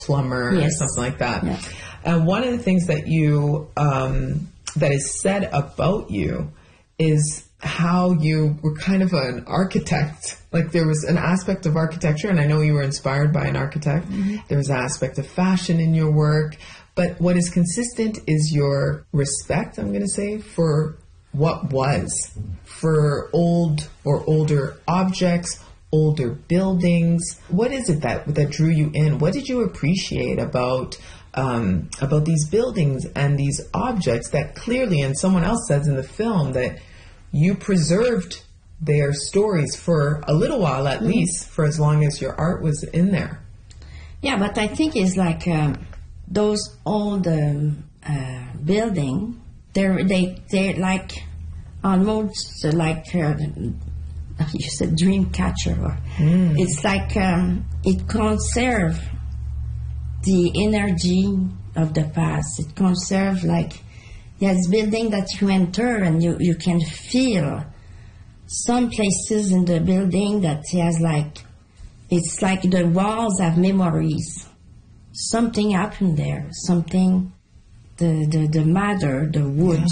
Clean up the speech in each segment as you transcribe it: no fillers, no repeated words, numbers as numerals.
plumber or something like that. Yeah. And one of the things that you that is said about you is how you were kind of an architect. Like there was an aspect of architecture, and I know you were inspired by an architect. Mm-hmm. There was an aspect of fashion in your work. But what is consistent is your respect, I'm going to say, for what was, for old or older objects, older buildings. What is it that drew you in? What did you appreciate about these buildings and these objects that clearly, and someone else says in the film, that you preserved their stories for a little while, at least, for as long as your art was in there? Yeah, but I think it's like those old buildings, they're like almost like you said dream catcher. It's like it conserves the energy of the past. It conserves like yes, building that you enter and you can feel some places in the building that has like it's like the walls have memories. Something happened there. Something, the matter, the wood,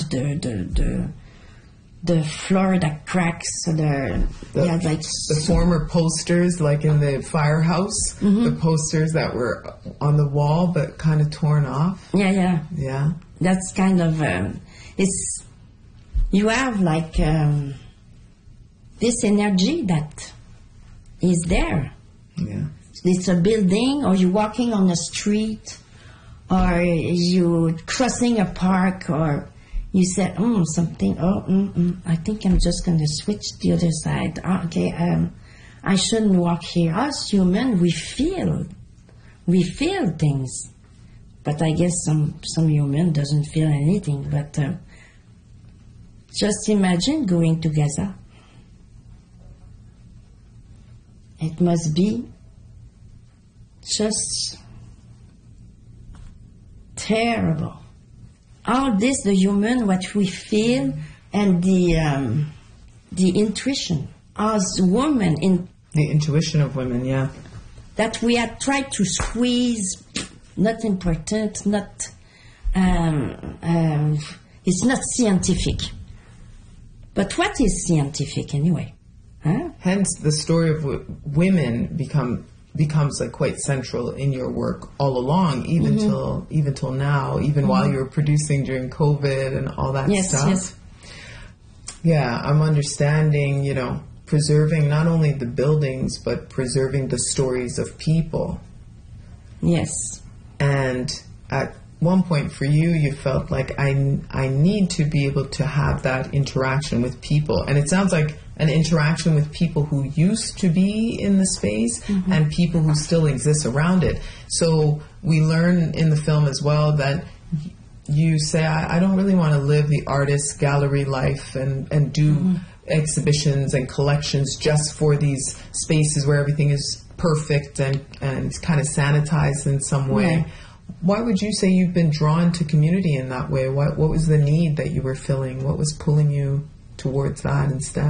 the floor that cracks, like the former posters, like in the firehouse, the posters that were on the wall but kind of torn off. Yeah. That's kind of it's you have like this energy that is there. Yeah. It's a building, or you're walking on a street, or you crossing a park, or you said, something, I think I'm just going to switch to the other side. Okay, I shouldn't walk here. Us human, we feel things. But I guess some human doesn't feel anything. But just imagine going to Gaza. It must be just terrible. All this, the human, what we feel, and the intuition as women in the intuition of women, yeah, that we had tried to squeeze. Not important. Not. It's not scientific. But what is scientific anyway? Huh? Hence, the story of women becomes like quite central in your work all along, even till now, even while you were producing during COVID and all that stuff. Yes. Yeah, I'm understanding, preserving not only the buildings, but preserving the stories of people. Yes. And at one point for you, you felt like I need to be able to have that interaction with people. And it sounds like an interaction with people who used to be in the space and people who still exist around it. So we learn in the film as well that you say, I don't really want to live the artist gallery life and do exhibitions and collections just for these spaces where everything is perfect and it's kind of sanitized in some way. Yeah. Why would you say you've been drawn to community in that way? What was the need that you were filling? What was pulling you towards that instead?